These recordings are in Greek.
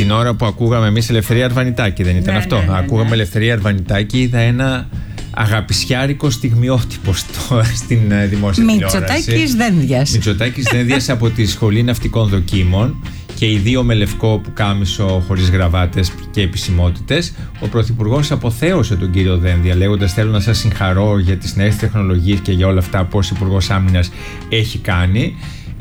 την ώρα που ακούγαμε εμείς Ελευθερία Αρβανιτάκη, δεν ήταν αυτό? Ακούγαμε Ελευθερία Αρβανιτάκη, είδα ένα αγαπησιάρικο στιγμιότυπο στην δημόσια τηλεόραση. Μητσοτάκης Δένδιας από τη Σχολή Ναυτικών Δοκίμων, και οι δύο με λευκό πουκάμισο χωρίς γραβάτες και επισημότητες. Ο Πρωθυπουργός αποθέωσε τον κύριο Δένδια λέγοντας: θέλω να σας συγχαρώ για τις νέες τεχνολογίες και για όλα αυτά που ως Υπουργός Άμυνας έχει κάνει.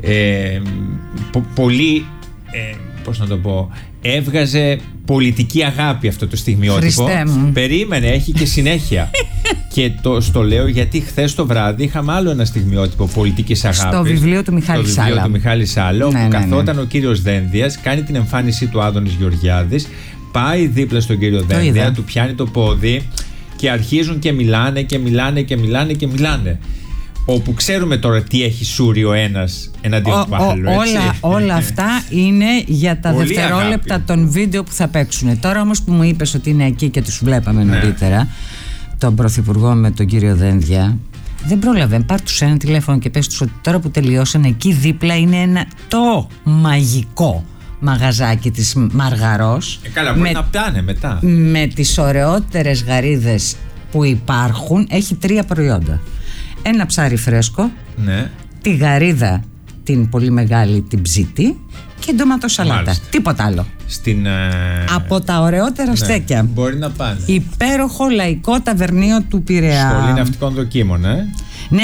Πολύ, πώς να το πω, έβγαζε πολιτική αγάπη αυτό το στιγμιότυπο. Περίμενε, έχει και συνέχεια. Και στο λέω γιατί χθες το βράδυ είχαμε άλλο ένα στιγμιότυπο πολιτικής αγάπης. Στο βιβλίο του Μιχάλη Σάλα. Όπου καθόταν ο κύριος Δένδιας, κάνει την εμφάνιση του Άδωνης Γεωργιάδης, πάει δίπλα στον κύριο Δένδια, του πιάνει το πόδι και αρχίζουν και μιλάνε. Όπου ξέρουμε τώρα τι έχει σούρει ο ένας εναντίον του άλλου. Όλα αυτά είναι για τα πολύ δευτερόλεπτα αγάπη των βίντεο που θα παίξουν. Τώρα όμως που μου είπες ότι είναι εκεί και τους βλέπαμε νωρίτερα, τον Πρωθυπουργό με τον κύριο Δένδια, δεν πρόλαβε. Πάρ' τους ένα τηλέφωνο και πες τους ότι τώρα που τελειώσαν, εκεί δίπλα είναι ένα το μαγικό μαγαζάκι της Μαργαρός. Καλά, μπορεί να πτάνε μετά. Με τις ωραιότερες γαρίδες που υπάρχουν. Έχει 3 προϊόντα. Ένα ψάρι φρέσκο, τη γαρίδα την πολύ μεγάλη, την ψήτη, και ντοματοσαλάτα. Μάλιστα. Τίποτα άλλο. Από τα ωραιότερα στέκια. Μπορεί να πάνε. Υπέροχο λαϊκό ταβερνίο του Πειραιά. Σχολή Ναυτικών Δοκίμων, Ναι.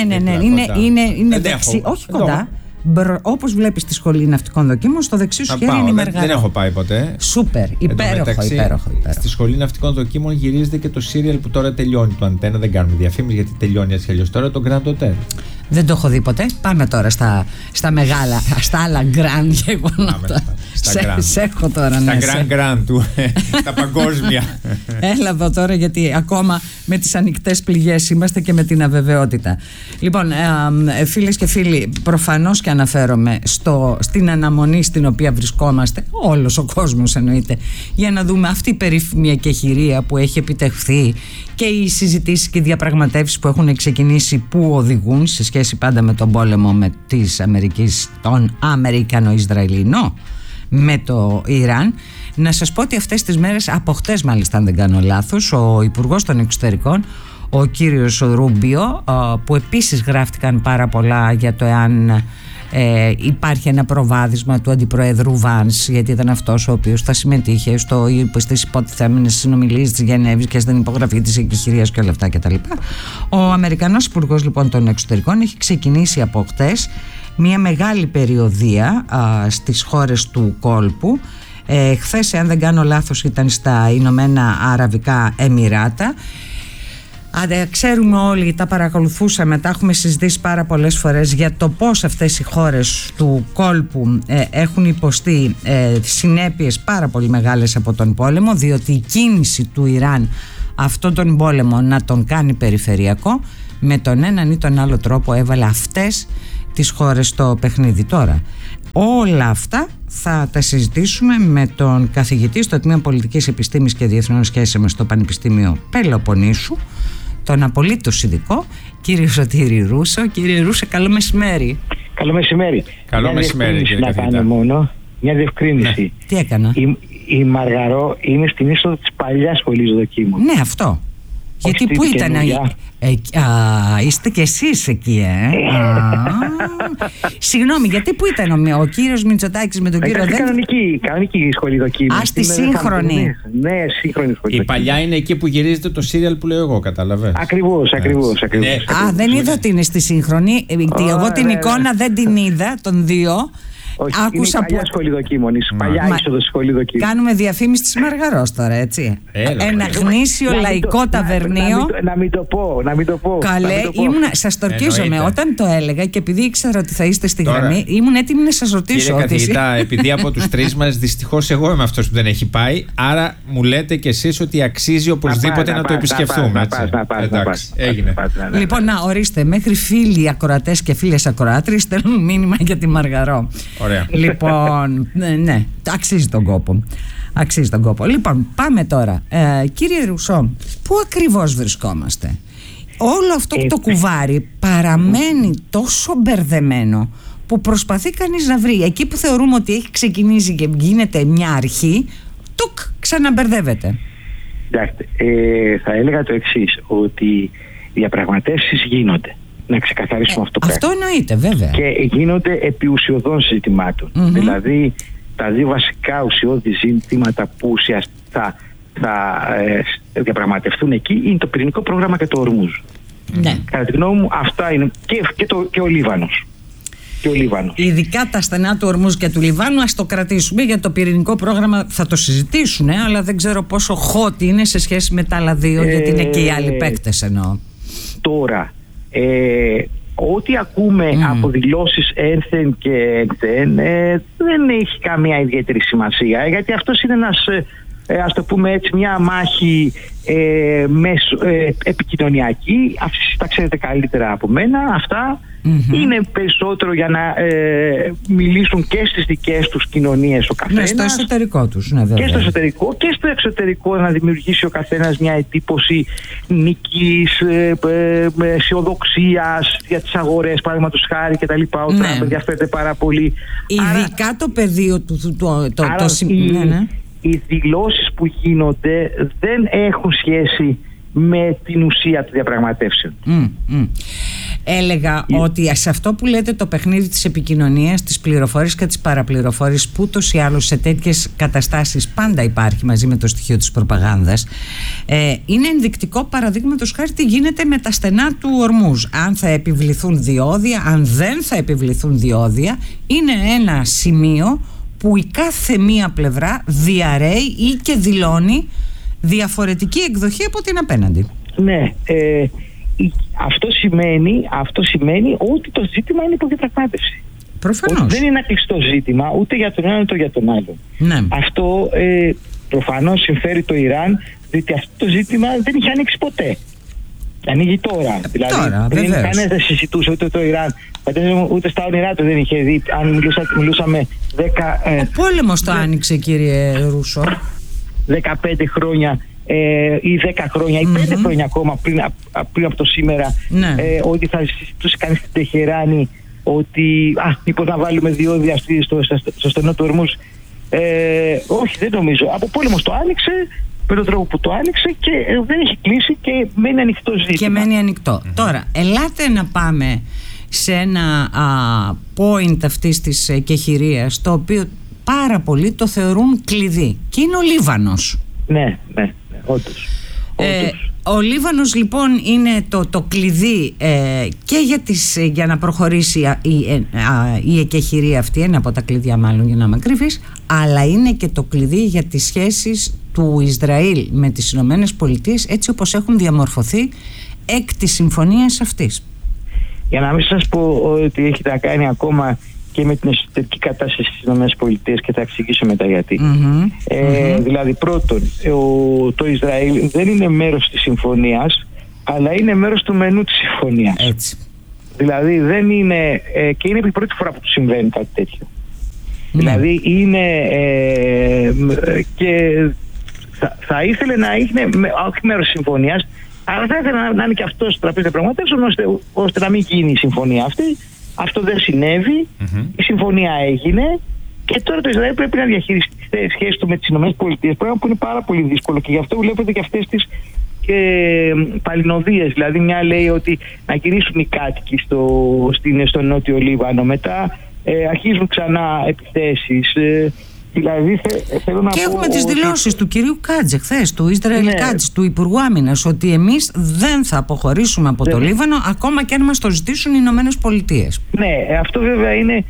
Είναι δεξί, όχι κοντά. Όπως βλέπεις τη Σχολή Ναυτικών Δοκίμων, στο δεξί σου χέρι είναι η Μαργαρό. Δεν έχω πάει ποτέ. Σούπερ, υπέροχο. Στη Σχολή Ναυτικών Δοκίμων γυρίζεται και το σύριαλ που τώρα τελειώνει το Αντένα. Δεν κάνουμε διαφήμιση γιατί τελειώνει έτσι αλλιώς τώρα, το Grand Hotel. Δεν το έχω δει ποτέ. Πάμε τώρα στα μεγάλα, στα άλλα grand γεγονότα. Σε έχω τώρα. Στα grand του, τα παγκόσμια. Έλα εδώ τώρα, γιατί ακόμα με τις ανοιχτές πληγές είμαστε και με την αβεβαιότητα. Λοιπόν, φίλες και φίλοι, προφανώς και αναφέρομαι στην αναμονή στην οποία βρισκόμαστε, όλος ο κόσμος εννοείται, για να δούμε αυτή η περίφημη εκεχηρία που έχει επιτευχθεί και οι συζητήσεις και οι διαπραγματεύσεις που έχουν ξεκινήσει, που οδηγούν σε σχέση πάντα με τον πόλεμο με της Αμερικής, τον Αμερικανο-Ισραηλινό, με το Ιράν. Να σας πω ότι αυτές τις μέρες, από χτες μάλιστα αν δεν κάνω λάθος, ο Υπουργός των Εξωτερικών, ο κύριος Ρούμπιο, που επίσης γράφτηκαν πάρα πολλά για το εάν υπάρχει ένα προβάδισμα του Αντιπροέδρου Βάνς, γιατί ήταν αυτός ο οποίος θα συμμετείχε στις υποτιθέμενες συνομιλίες της Γενέβης και στην υπογραφή της εκεχηρίας και όλα αυτά κτλ. Ο Αμερικανός Υπουργός λοιπόν των Εξωτερικών έχει ξεκινήσει από χτες μια μεγάλη περιοδεία στις χώρες του κόλπου. Χθες, αν δεν κάνω λάθος, ήταν στα Ηνωμένα Αραβικά Εμιράτα. Ξέρουμε όλοι, τα παρακολουθούσαμε, τα έχουμε συζητήσει πάρα πολλές φορές για το πώς αυτές οι χώρες του κόλπου έχουν υποστεί συνέπειες πάρα πολύ μεγάλες από τον πόλεμο, διότι η κίνηση του Ιράν αυτόν τον πόλεμο να τον κάνει περιφερειακό, με τον έναν ή τον άλλο τρόπο έβαλε αυτές τις χώρες στο παιχνίδι. Τώρα όλα αυτά θα τα συζητήσουμε με τον καθηγητή στο Τμήμα Πολιτικής Επιστήμης και Διεθνών Σχέσεων στο Πανεπιστήμιο Πελοποννήσου, τον απολύτως ειδικό κύριο Σωτήρη Ρούσο. Κύριε Ρούσο, καλό μεσημέρι. Καλό μεσημέρι. Καλό μεσημέρι, κύριε καθηγητά. Να κάνω μόνο μια διευκρίνηση. Ναι. Τι έκανα? Η Μαργαρό είναι στην είσοδο της παλιάς Σχολής Δοκίμων. Ναι, αυτό. Γιατί πού ήταν είστε κι εσείς εκεί, Συγγνώμη, γιατί πού ήταν ο κύριος Μητσοτάκης με τον κύριο Δένδια? Κανονική σχολή δοκίμων. Στη σύγχρονη. Ναι, σύγχρονη σχολή. Η παλιά είναι εκεί που γυρίζεται το σύριαλ που λέω εγώ, κατάλαβες? Ακριβώς. Δεν είδα ότι είναι στη σύγχρονη. Εγώ την εικόνα δεν την είδα, των δύο. Όχι, άκουσα είναι η παλιά Σχολή Δοκίμων, η παλιά είσοδος Σχολή Δοκίμων. Κάνουμε διαφήμιση της Μαργαρός τώρα, έτσι. Ένα γνήσιο λαϊκό ταβερνίο. Να μην το πω. Καλέ, σας τορκίζομαι όταν το έλεγα, και επειδή ήξερα ότι θα είστε στη γραμμή, ήμουν έτοιμη να σας ρωτήσω. Κύριε καθηγητά, επειδή από τους τρεις μας δυστυχώς εγώ είμαι αυτός που δεν έχει πάει, άρα μου λέτε κι εσείς ότι αξίζει οπωσδήποτε να το επισκεφθούμε. Εντάξει, έγινε. Λοιπόν, να ορίστε, μέχρι φίλοι ακροατές και φίλες ακροάτριες στέλνουν μήνυμα για τη Μαργαρό. Ωραία. Λοιπόν, ναι, αξίζει τον κόπο. Λοιπόν, πάμε τώρα. Κύριε Ρουσό, πού ακριβώς βρισκόμαστε? Όλο αυτό το κουβάρι παραμένει τόσο μπερδεμένο που προσπαθεί κανείς να βρει. Εκεί που θεωρούμε ότι έχει ξεκινήσει και γίνεται μια αρχή, τουκ, ξαναμπερδεύεται. Κοιτάξτε, θα έλεγα το εξής, ότι οι διαπραγματεύσεις γίνονται. Να ξεκαθαρίσουμε αυτό πράγμα. Αυτό εννοείται, βέβαια. Και γίνονται επί ουσιωδών ζητημάτων. Δηλαδή, τα δύο βασικά ουσιώδη ζητήματα που ουσιαστικά θα διαπραγματευτούν εκεί είναι το πυρηνικό πρόγραμμα και το Ορμούζ. Ναι. Κατά τη γνώμη μου, αυτά είναι. Και ο Λίβανος. Ειδικά τα στενά του Ορμούζ και του Λιβάνου, ας το κρατήσουμε, γιατί το πυρηνικό πρόγραμμα θα το συζητήσουν, αλλά δεν ξέρω πόσο hot είναι σε σχέση με τα άλλα δύο, γιατί είναι και οι άλλοι παίκτες εννοώ. Τώρα, ό,τι ακούμε από δηλώσεις ένθεν και ένθεν δεν έχει καμία ιδιαίτερη σημασία, γιατί αυτός είναι ένας, ας το πούμε έτσι, μια μάχη επικοινωνιακή. Αυτοί τα ξέρετε καλύτερα από μένα αυτά. Είναι περισσότερο για να μιλήσουν και στις δικές τους κοινωνίες ο καθένας. Ναι, στο εσωτερικό τους, ναι, βέβαια. Και στο εσωτερικό και στο εξωτερικό, να δημιουργήσει ο καθένας μια εντύπωση νικής, αισιοδοξίας για τις αγορές, παραδείγματος χάρη κτλ. Ο Τραμπ ενδιαφέρεται πάρα πολύ. Ειδικά το πεδίο του. Οι δηλώσεις που γίνονται δεν έχουν σχέση με την ουσία των διαπραγματεύσεων. Έλεγα ότι σε αυτό που λέτε, το παιχνίδι της επικοινωνίας, της πληροφορίας και της παραπληροφορίας, που ούτως ή άλλως σε τέτοιες καταστάσεις πάντα υπάρχει μαζί με το στοιχείο της προπαγάνδας, είναι ενδεικτικό, παραδείγματος χάρη, τι γίνεται με τα στενά του Ορμούζ. Αν θα επιβληθούν διόδια, αν δεν θα επιβληθούν διόδια, είναι ένα σημείο που η κάθε μία πλευρά διαρρέει ή και δηλώνει διαφορετική εκδοχή από την απέναντι. Ναι, αυτό σημαίνει ότι το ζήτημα είναι υποδιαπραγμάτευση. Προφανώς. Δεν είναι ένα κλειστό ζήτημα ούτε για τον έναν ούτε για τον άλλον. Ναι. Αυτό προφανώς συμφέρει το Ιράν, διότι αυτό το ζήτημα δεν είχε ανοίξει ποτέ. Ανοίγει τώρα. Δηλαδή, κανένας δεν συζητούσε ούτε το Ιράν, ούτε στα όνειρά του δεν είχε δει. Αν μιλούσαμε 10. Ο πόλεμος το άνοιξε, κύριε Ρούσο. 15 χρόνια ή 10 χρόνια ή 5 χρόνια ακόμα πριν από το σήμερα, ότι θα συζητούσε κανείς στην Τεχεράνη ότι μήπως να βάλουμε διόδια στο στενό του Ορμούζ. Όχι, δεν νομίζω. Από πόλεμος το άνοιξε, με τον τρόπο που το άνοιξε, και δεν έχει κλείσει και μένει ανοιχτό ζήτημα. Και μένει ανοιχτό. Τώρα, ελάτε να πάμε σε ένα point αυτής της εκεχηρίας, το οποίο πάρα πολλοί το θεωρούν κλειδί, και είναι ο Λίβανος. Ναι, όντως. Ο Λίβανος λοιπόν είναι το κλειδί και για να προχωρήσει η εκεχηρία αυτή, ένα από τα κλειδιά μάλλον για να είμαι ακριβής, αλλά είναι και το κλειδί για τις σχέσεις του Ισραήλ με τις Ηνωμένες Πολιτείες, έτσι όπως έχουν διαμορφωθεί εκ της συμφωνίας αυτής. Για να μην σας πω ότι έχει να κάνει ακόμα και με την εσωτερική κατάσταση στις ΗΠΑ, και θα εξηγήσω μετά γιατί. Δηλαδή, πρώτον, το Ισραήλ δεν είναι μέρος της συμφωνίας, αλλά είναι μέρος του μενού της συμφωνίας. Έτσι. Δηλαδή δεν είναι, και είναι η πρώτη φορά που του συμβαίνει κάτι τέτοιο. Δηλαδή είναι και θα ήθελε να είναι όχι μέρος της συμφωνίας, αλλά θα ήθελε να είναι και αυτό στο τραπέζι διαπραγματεύσεων, ώστε να μην γίνει η συμφωνία αυτή. Αυτό δεν συνέβη, η συμφωνία έγινε, και τώρα το Ισραήλ πρέπει να διαχειριστεί τις σχέσεις του με τις ΗΠΑ, πράγμα που είναι πάρα πολύ δύσκολο, και γι' αυτό βλέπετε και αυτές τις παλινοδίες. Δηλαδή, μια λέει ότι να γυρίσουν οι κάτοικοι στο νότιο Λίβανο, μετά αρχίζουν ξανά επιθέσεις. Δηλαδή, θέλω να και πω έχουμε τις δηλώσεις του κυρίου Κάτζε χθες, του Ισραήλ Κάτζε, του Υπουργού Άμυνας, ότι εμείς δεν θα αποχωρήσουμε από το Λίβανο ακόμα και αν μας το ζητήσουν οι Ηνωμένες Πολιτείες. Ναι, αυτό βέβαια είναι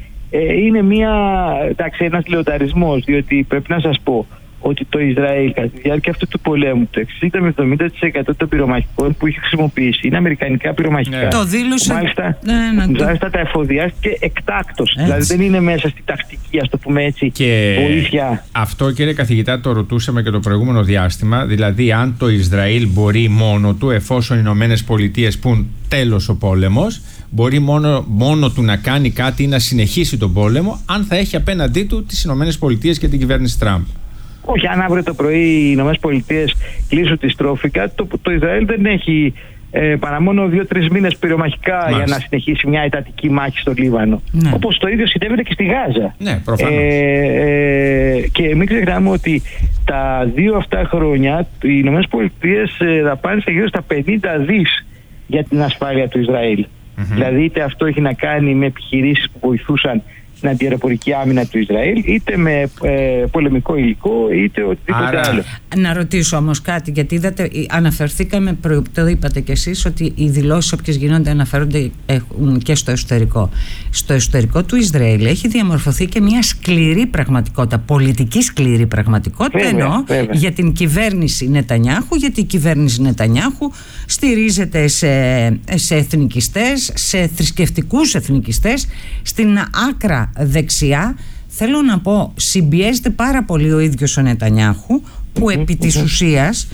ένας λεωταρισμός, διότι πρέπει να σας πω ότι το Ισραήλ κατά τη διάρκεια αυτού του πολέμου, το 60 με 70% των πυρομαχικών που έχει χρησιμοποιήσει είναι αμερικανικά πυρομαχικά. Το δήλωσε. Μάλιστα τα εφοδιάστηκε εκτάκτως. Δηλαδή δεν είναι μέσα στη τακτική, ας το πούμε έτσι, και βοήθεια. Αυτό, κύριε καθηγητά, το ρωτούσαμε και το προηγούμενο διάστημα. Δηλαδή, αν το Ισραήλ μπορεί μόνο του, εφόσον οι Ηνωμένες Πολιτείες πουν τέλος ο πόλεμος, μπορεί μόνο του να κάνει κάτι ή να συνεχίσει τον πόλεμο, αν θα έχει απέναντί του τις Ηνωμένες Πολιτείες και την κυβέρνηση Τραμπ. Όχι, αν αύριο το πρωί οι Ηνωμένες Πολιτείες κλείσουν τη στρόφικα, το Ισραήλ δεν έχει παρά μόνο 2-3 μήνες πυρομαχικά για να συνεχίσει μια εντατική μάχη στο Λίβανο. Ναι. Όπως το ίδιο συνέβαινε και στη Γάζα. Ναι, προφανώς. Και μην ξεχνάμε ότι τα 2 αυτά χρόνια οι Ηνωμένες Πολιτείες δαπάνησαν γύρω στα 50 δις για την ασφάλεια του Ισραήλ. Δηλαδή είτε αυτό έχει να κάνει με επιχειρήσεις που βοηθούσαν την αντιαεροπορική άμυνα του Ισραήλ, είτε με πολεμικό υλικό, είτε οτιδήποτε άλλο. Να ρωτήσω όμως κάτι, γιατί είδατε, αναφερθήκαμε, το είπατε κι εσείς, ότι οι δηλώσεις όποιες γίνονται αναφέρονται και στο εσωτερικό. Στο εσωτερικό του Ισραήλ έχει διαμορφωθεί και μια σκληρή πραγματικότητα, πολιτική σκληρή πραγματικότητα, ενώ για την κυβέρνηση Νετανιάχου, γιατί η κυβέρνηση Νετανιάχου στηρίζεται σε εθνικιστές, σε θρησκευτικούς εθνικιστές, στην άκρα δεξιά. Θέλω να πω, συμπιέζεται πάρα πολύ ο ίδιος ο Νετανιάχου, που επί της ουσίας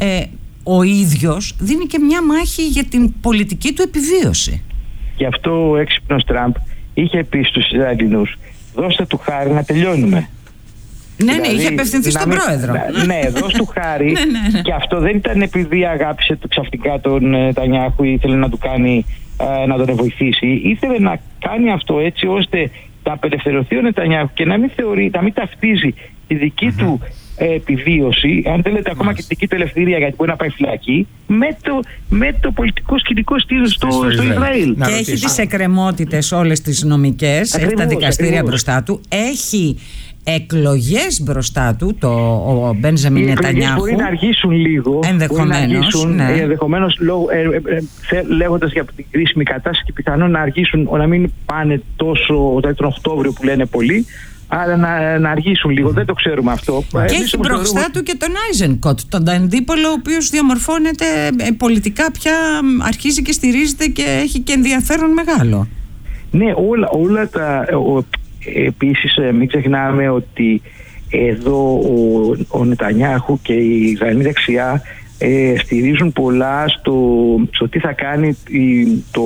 ο ίδιος δίνει και μια μάχη για την πολιτική του επιβίωση. Γι' αυτό ο έξυπνος Τραμπ είχε πει στους Ισραηλινούς, δώστε του χάρη να τελειώνουμε. Ναι, δηλαδή, είχε απευθυνθεί στον πρόεδρο. Ναι, δώσ' του χάρη. Και αυτό δεν ήταν επειδή αγάπησε ξαφνικά τον Νετανιάχου ή ήθελε να του κάνει, να τον βοηθήσει. Ήθελε να κάνει αυτό έτσι ώστε να απελευθερωθεί ο Νετανιάχου και να μην ταυτίζει τη δική του επιβίωση, αν θέλετε ακόμα και τη δική του ελευθερία, γιατί μπορεί να πάει φυλακή, με το πολιτικό σκηνικό στο Ισραήλ. Και έχει τις εκκρεμότητες όλες τις νομικές, έχει τα δικαστήρια μπροστά του, έχει εκλογές μπροστά του, ο Μπένζαμιν Νετανιάχου. Μπορεί να αργήσουν λίγο. Ενδεχομένως λέγοντας για την κρίσιμη κατάσταση, και πιθανόν να αργήσουν, να μην πάνε τόσο τον Οκτώβριο που λένε πολλοί, αλλά να αργήσουν λίγο. Δεν το ξέρουμε αυτό. Και έχει μπροστά του και τον Άιζενκοτ, τον αντίπολο, ο οποίος διαμορφώνεται πολιτικά πια, αρχίζει και στηρίζεται και έχει και ενδιαφέρον μεγάλο. Ναι, όλα τα... Επίσης μην ξεχνάμε ότι εδώ ο Νετανιάχου και η Ισραηλινή δεξιά στηρίζουν πολλά στο τι θα κάνει το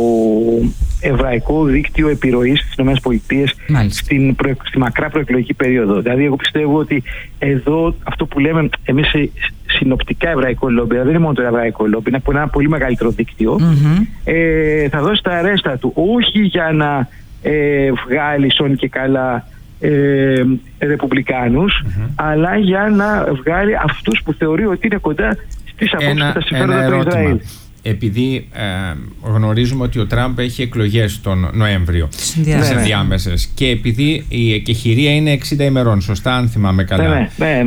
εβραϊκό δίκτυο επιρροής στις ΗΠΑ στη μακρά προεκλογική περίοδο. Δηλαδή εγώ πιστεύω ότι εδώ αυτό που λέμε εμείς συνοπτικά εβραϊκό λόμπι, δεν είναι μόνο το εβραϊκό λόμπι, είναι από ένα πολύ μεγαλύτερο δίκτυο, θα δώσει τα αρέστα του, όχι για να βγάλει σώνει και καλά ρεπουμπλικάνους, αλλά για να βγάλει αυτούς που θεωρεί ότι είναι κοντά στις απόψεις και τα συμφέροντα του Ισραήλ. Επειδή γνωρίζουμε ότι ο Τραμπ έχει εκλογές τον Νοέμβριο, τις ενδιάμεσες, και επειδή η εκεχηρία είναι 60 ημερών, σωστά, αν θυμάμαι καλά,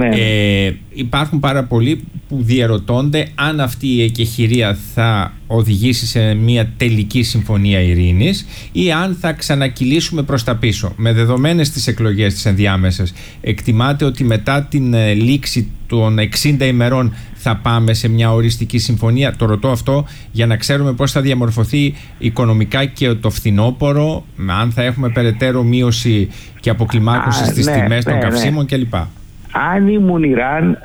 υπάρχουν πάρα πολλοί που διαρωτώνται αν αυτή η εκεχηρία θα οδηγήσει σε μια τελική συμφωνία ειρήνης ή αν θα ξανακυλήσουμε προς τα πίσω. Με δεδομένες τις εκλογές τις ενδιάμεσες, εκτιμάται ότι μετά την λήξη των 60 ημερών θα πάμε σε μια οριστική συμφωνία? Το ρωτώ αυτό για να ξέρουμε πώς θα διαμορφωθεί οικονομικά και το φθινόπωρο, αν θα έχουμε περαιτέρω μείωση και αποκλιμάκωση στις τιμές των καυσίμων κλπ. Αν ήμουν Ιράν,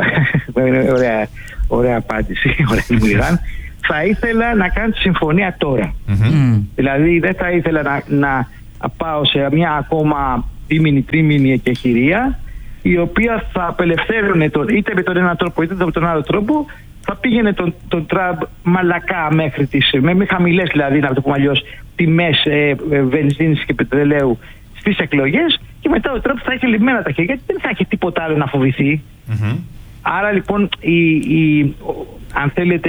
ωραία απάντηση, θα ήθελα να κάνω τη συμφωνία τώρα. Δηλαδή δεν θα ήθελα να πάω σε μια ακόμα τρίμηνη εκεχηρία, η οποία θα απελευθέρωνε είτε με τον ένα τρόπο είτε με τον άλλο τρόπο, θα πήγαινε τον Τραμπ μαλακά μέχρι με χαμηλές, δηλαδή να το πούμε αλλιώς, τιμές βενζίνης και πετρελαίου στις εκλογές, και μετά ο Τραμπ θα έχει λυμμένα τα χέρια, γιατί δεν θα έχει τίποτα άλλο να φοβηθεί. Άρα λοιπόν αν θέλετε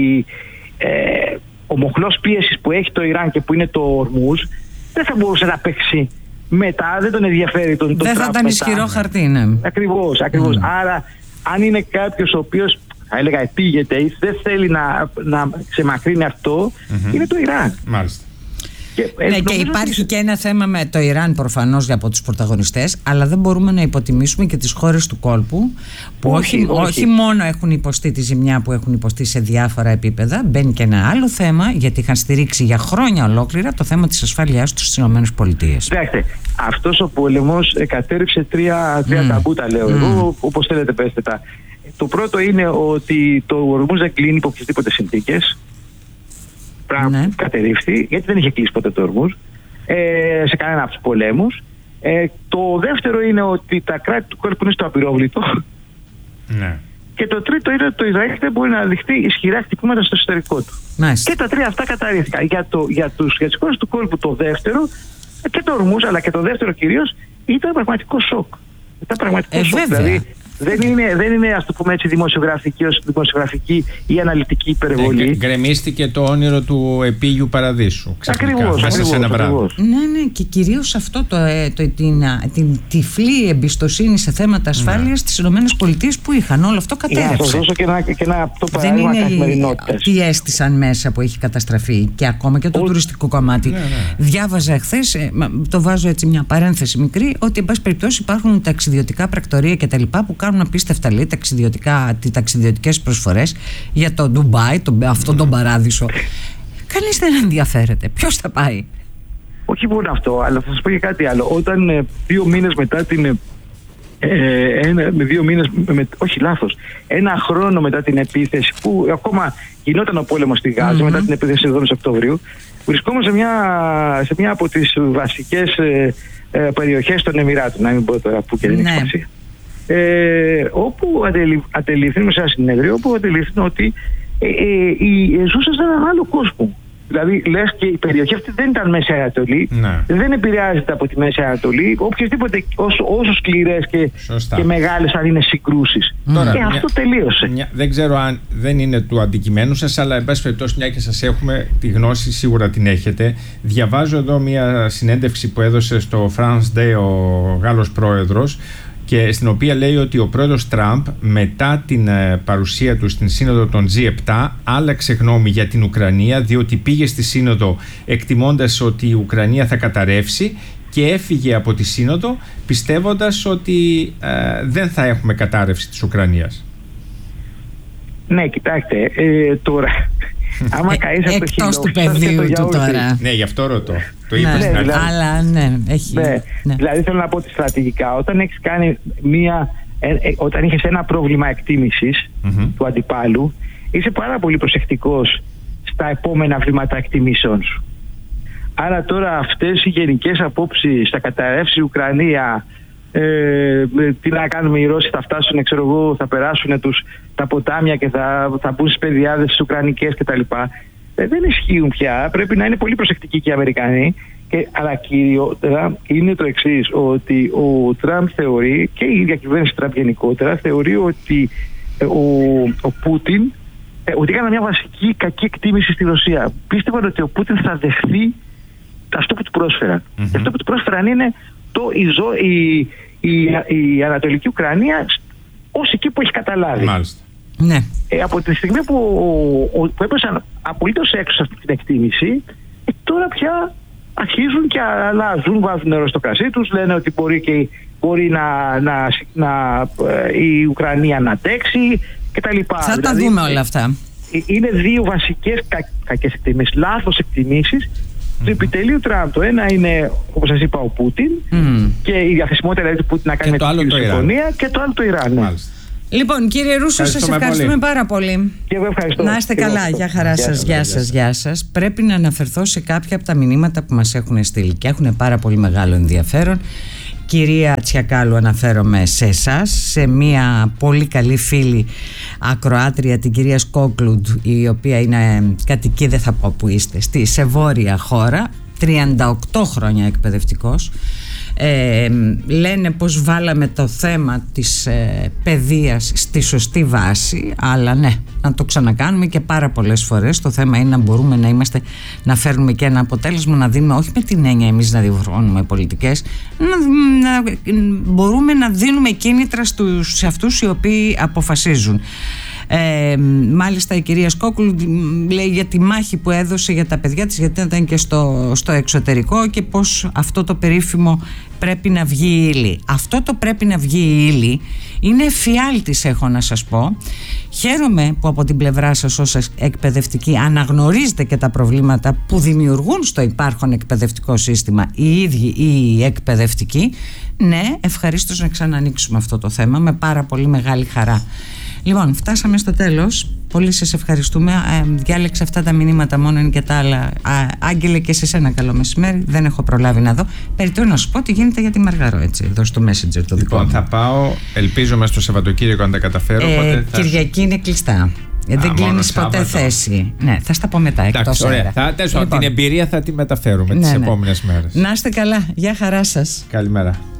ο μοχλός πίεσης που έχει το Ιράν και που είναι το Ορμούζ δεν θα μπορούσε να παίξει μετά, δεν τον ενδιαφέρει τον Τραμπ. Δεν θα ήταν ισχυρό χαρτί, ναι. Ακριβώς. Άρα αν είναι κάποιος ο οποίος, θα έλεγα, επίγεται ή δεν θέλει να ξεμακρύνει αυτό, είναι το Ιράν. Μάλιστα. Και υπάρχει και ένα θέμα με το Ιράν προφανώς από τους πρωταγωνιστές, αλλά δεν μπορούμε να υποτιμήσουμε και τις χώρες του κόλπου που όχι μόνο έχουν υποστεί τη ζημιά που έχουν υποστεί σε διάφορα επίπεδα. Μπαίνει και ένα άλλο θέμα, γιατί είχαν στηρίξει για χρόνια ολόκληρα το θέμα της ασφάλειάς τους στις ΗΠΑ. Κοιτάξτε, αυτός ο πόλεμος κατέριψε τρία ταμπούτα, λέω εγώ, όπως θέλετε πέστε τα. Το πρώτο είναι ότι το Ορμούζ δεν κλείνει υπό οποιασδήποτε συνθήκες. Πράγμα που κατερρίφθη, γιατί δεν είχε κλείσει ποτέ το Ορμούζ σε κανένα από τους πολέμους. Το δεύτερο είναι ότι τα κράτη του κόλπου είναι στο απειρόβλητο. Και το τρίτο είναι ότι το Ισραήλ δεν μπορεί να δεχτεί ισχυρά χτυπήματα στο εσωτερικό του. Και τα τρία αυτά καταρρίφθηκαν. Για τις χώρες του κόλπου το δεύτερο, και το Ορμούζ, αλλά και το δεύτερο κυρίως, ήταν πραγματικό σοκ. Βέβαια. Δεν είναι, ας το πούμε έτσι, δημοσιογραφική ή αναλυτική υπερβολή. Γκρεμίστηκε το όνειρο του επίγειου παραδείσου. Ακριβώς. Ναι, και κυρίως αυτό την τυφλή εμπιστοσύνη σε θέματα ασφάλειας στις ΗΠΑ που είχαν. Όλο αυτό κατέρευσε. Θα σας δώσω και ένα παράδειγμα καθημερινότητας. Τι έστησαν μέσα που έχει καταστραφεί, και ακόμα και το τουριστικό κομμάτι. Διάβαζα χθες, το βάζω έτσι μια παρένθεση μικρή, ότι εν πάση περιπτώσει υπάρχουν ταξιδιωτικά πρακτορεία και τα λοιπά που κάνουν απίστευτα, λέει, ταξιδιωτικές προσφορές για το Ντουμπάι, αυτόν τον παράδεισο. Κανείς δεν ενδιαφέρεται. Ποιος θα πάει? Όχι μόνο αυτό, αλλά θα σας πω και κάτι άλλο. Όταν 2 μήνες μετά την... ένα χρόνο μετά την επίθεση, που ακόμα γινόταν ο πόλεμος στη Γάζα, μετά την επίθεση 7 Οκτωβρίου, βρισκόμαστε σε μια από τις βασικές περιοχές των Εμιράτων, να μην πω τώρα που και δεν έχει σημασία, όπου αντελήφθηνε σε ένα συνέδριο, όπου αντελήφθηνε ότι ζούσαν σε έναν άλλο κόσμο. Δηλαδή, λες, και η περιοχή αυτή δεν ήταν Μέση Ανατολή, δεν επηρεάζεται από τη Μέση Ανατολή, οποιασδήποτε, όσο σκληρές και μεγάλες αν είναι συγκρούσεις. Και αυτό τελείωσε. Δεν ξέρω αν δεν είναι του αντικειμένου σας, αλλά εν πάση περιπτώσει, μια και σας έχουμε τη γνώση, σίγουρα την έχετε. Διαβάζω εδώ μια συνέντευξη που έδωσε στο France Day ο Γάλλος πρόεδρος, και στην οποία λέει ότι ο πρόεδρος Τραμπ, μετά την παρουσία του στην σύνοδο των G7, άλλαξε γνώμη για την Ουκρανία, διότι πήγε στη σύνοδο εκτιμώντας ότι η Ουκρανία θα καταρρεύσει και έφυγε από τη σύνοδο πιστεύοντας ότι δεν θα έχουμε κατάρρευση της Ουκρανίας. Ναι, κοιτάξτε, τώρα... Άμα καείς από το εκτός του πεδίου του τώρα. Ναι, γι' αυτό ρωτώ. Το είπα στην αρχή. Αλλά έχει. Δηλαδή θέλω να πω ότι στρατηγικά, όταν έχεις κάνει όταν είχες ένα πρόβλημα εκτίμησης του αντιπάλου, είσαι πάρα πολύ προσεκτικός στα επόμενα βήματα εκτιμήσεων σου. Άρα τώρα αυτές οι γενικές απόψεις, θα καταρρεύσει η Ουκρανία, τι να κάνουμε, οι Ρώσοι θα φτάσουν, ξέρω εγώ, θα περάσουν τα ποτάμια και θα μπουν στις πεδιάδες τις Ουκρανικές κτλ. Δεν ισχύουν πια. Πρέπει να είναι πολύ προσεκτικοί και οι Αμερικανοί. Αλλά κυριότερα είναι το εξής, ότι ο Τραμπ θεωρεί, και η ίδια κυβέρνηση Τραμπ γενικότερα, θεωρεί ότι ο Πούτιν ότι έκανα μια βασική κακή εκτίμηση στη Ρωσία. Πίστευαν ότι ο Πούτιν θα δεχθεί αυτό που του πρόσφεραν. Και αυτό που του πρόσφεραν είναι η Ανατολική Ουκρανία ως εκεί που έχει καταλάβει. Μάλιστα. Ναι. Από τη στιγμή που έπεσαν απολύτως έξω σε αυτή την εκτίμηση, τώρα πια αρχίζουν και αλλάζουν, βάζουν νερό στο κρασί τους, λένε ότι μπορεί η Ουκρανία να αντέξει κτλ. Θα τα δούμε όλα αυτά. Είναι 2 βασικές κακές εκτιμήσεις, λάθος εκτιμήσεις του επιτελείου Τραμπ. Το ένα είναι, όπως σας είπα, ο Πούτιν και η διαθεσιμότητα δηλαδή του Πούτιν να κάνει με τη συμφωνία, και το άλλο το Ιράν. Μάλιστα. Λοιπόν, κύριε Ρούσο, σας ευχαριστούμε πάρα πολύ. Και εγώ ευχαριστώ. Να είστε καλά. Γεια χαρά σας. Γεια σας. Πρέπει να αναφερθώ σε κάποια από τα μηνύματα που μας έχουν στείλει και έχουν πάρα πολύ μεγάλο ενδιαφέρον. Κυρία Τσιακάλου, αναφέρομαι σε εσάς, σε μια πολύ καλή φίλη ακροάτρια, την κυρία Σκόκλουντ, η οποία είναι κατοικεί, δεν θα πω που είστε, σε βόρεια χώρα, 38 χρόνια εκπαιδευτικός. Λένε πως βάλαμε το θέμα της παιδείας στη σωστή βάση, αλλά ναι, να το ξανακάνουμε και πάρα πολλές φορές. Το θέμα είναι να μπορούμε να φέρνουμε και ένα αποτέλεσμα, να δίνουμε, όχι με την έννοια εμείς να διορθώνουμε πολιτικές, να μπορούμε να δίνουμε κίνητρα σε αυτούς οι οποίοι αποφασίζουν. Μάλιστα η κυρία Σκόκουλ λέει για τη μάχη που έδωσε για τα παιδιά της, γιατί ήταν και στο εξωτερικό, και πως αυτό το περίφημο πρέπει να βγει η ύλη. Αυτό το πρέπει να βγει η ύλη είναι εφιάλτης, έχω να σας πω. Χαίρομαι που από την πλευρά σας ως εκπαιδευτικοί αναγνωρίζετε και τα προβλήματα που δημιουργούν στο υπάρχον εκπαιδευτικό σύστημα οι ίδιοι οι εκπαιδευτικοί. Ναι, ευχαρίστως να ξανανοίξουμε αυτό το θέμα με πάρα πολύ μεγάλη χαρά. Λοιπόν, φτάσαμε στο τέλος. Πολύ σας ευχαριστούμε. Διάλεξα αυτά τα μηνύματα μόνο, είναι και τα άλλα. Άγγελε, και σε σένα καλό μεσημέρι. Δεν έχω προλάβει να δω. Περιττώ να σου πω τι γίνεται για τη Μαργαρό, έτσι, εδώ στο Messenger το δικό μου. Θα πάω, ελπίζω μέσα στο Σαββατοκύριακο αν τα καταφέρω. Κυριακή είναι κλειστά. Δεν κλείνεις ποτέ θέση. Ναι, θα στα πω μετά. Εκτός αέρα. Την εμπειρία θα τη μεταφέρουμε τις επόμενες μέρες. Να είστε καλά. Γεια χαρά σας. Καλημέρα.